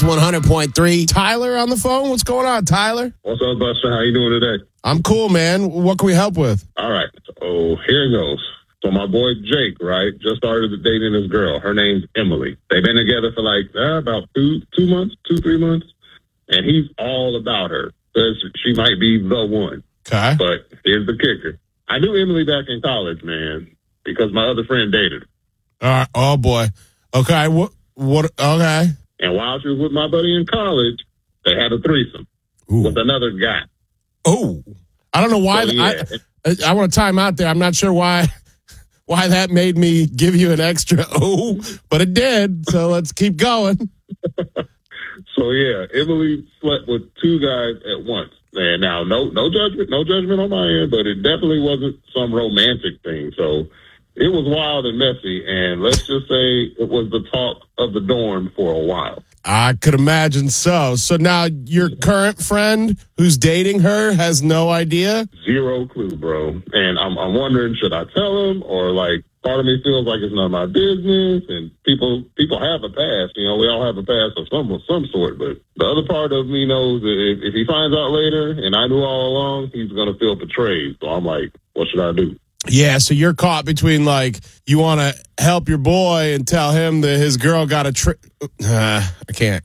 100.3. Tyler on the phone. What's going on, Tyler? What's up, Buster? How you doing today? I'm cool, man. What can we help with? All right. So here it goes. So my boy Jake, right, just started dating this girl. Her name's Emily. They've been together for like about 3 months. And he's all about her. Says she might be the one. Okay. But here's the kicker. I knew Emily back in college, man, because my other friend dated her. All right. Oh, boy. Okay. What? Okay. And while she was with my buddy in college, they had a threesome with another guy. Oh. I don't know why. So, yeah. I want to time out there. I'm not sure why that made me give you an extra but it did. So let's keep going. So, yeah, Emily slept with 2 guys at once. And now, no judgment on my end, but it definitely wasn't some romantic thing. So it was wild and messy, and let's just say it was the talk of the dorm for a while. I could imagine so. So now your current friend who's dating her has no idea? Zero clue, bro. And I'm wondering, should I tell him, or like, part of me feels like it's none of my business, and people have a past. You know, we all have a past of some sort, but the other part of me knows that if he finds out later, and I knew all along, he's going to feel betrayed. So I'm like, what should I do? Yeah, so you're caught between, like, you want to help your boy and tell him that his girl got I can't.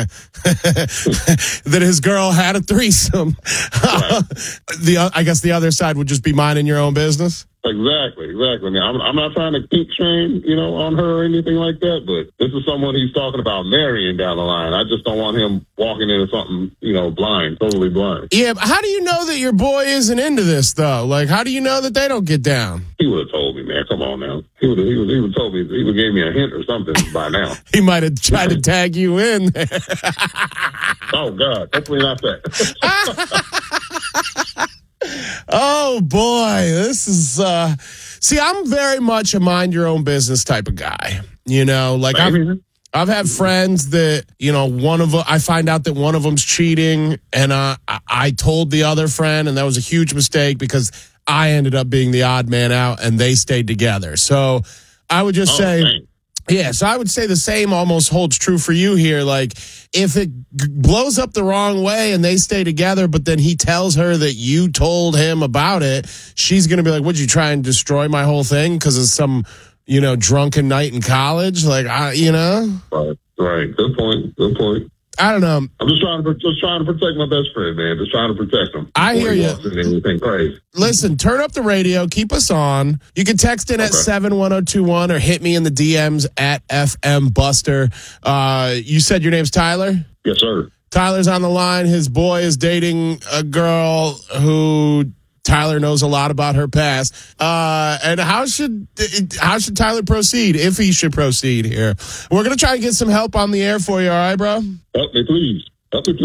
That his girl had a threesome. Right. I guess the other side would just be minding your own business. Exactly. I mean, I'm not trying to keep shame, on her or anything like that, but this is someone he's talking about marrying down the line. I just don't want him walking into something, totally blind. Yeah, but how do you know that your boy isn't into this, though? Like, how do you know that they don't get down? He would have told me, man. Come on now. He would have told me. He would have gave me a hint or something by now. He might have tried to tag you in there. Oh, God. Hopefully not that. Oh, boy. This is, see, I'm very much a mind your own business type of guy. Like I've had friends that, one of them, I find out that one of them's cheating, and I told the other friend, and that was a huge mistake because I ended up being the odd man out, and they stayed together. So I would just say, dang. Yeah, so I would say the same almost holds true for you here. Like, if it blows up the wrong way and they stay together, but then he tells her that you told him about it, she's going to be like, would you try and destroy my whole thing because of some, drunken night in college? Like, Right. Good point. I don't know. I'm just trying to protect my best friend, man. Just trying to protect him. I hear you. Anything crazy. Listen, turn up the radio. Keep us on. You can text in at 71021 or hit me in the DMs at FM Buster. You said your name's Tyler? Yes, sir. Tyler's on the line. His boy is dating a girl who Tyler knows a lot about her past. And how should Tyler proceed, if he should proceed here? We're going to try and get some help on the air for you, all right, bro? Help me, please.